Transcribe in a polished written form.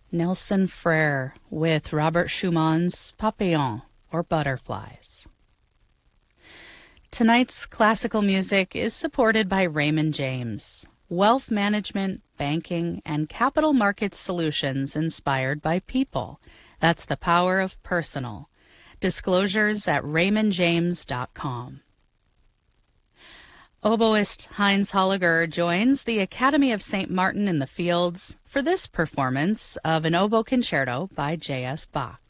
Nelson Frere with Robert Schumann's Papillon, or Butterflies. Tonight's classical music is supported by Raymond James, wealth management, banking, and capital markets solutions inspired by people. That's the power of personal. Disclosures at raymondjames.com. Oboist Heinz Holliger joins the Academy of St. Martin in the Fields for this performance of an oboe concerto by J.S. Bach.